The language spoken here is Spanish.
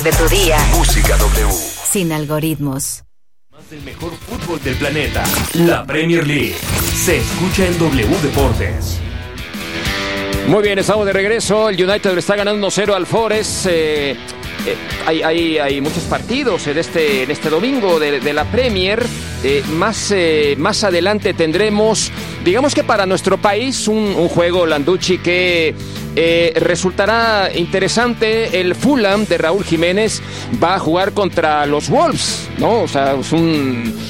De tu día. Música W. Sin algoritmos. Más del mejor fútbol del planeta. La Premier League. Se escucha en W Deportes. Muy bien, estamos de regreso. El United le está ganando 1-0 al Forest. Hay muchos partidos en este domingo de la Premier. Más adelante tendremos, digamos que para nuestro país, un juego, Landucci, que resultará interesante. El Fulham de Raúl Jiménez va a jugar contra los Wolves, ¿no? O sea, es un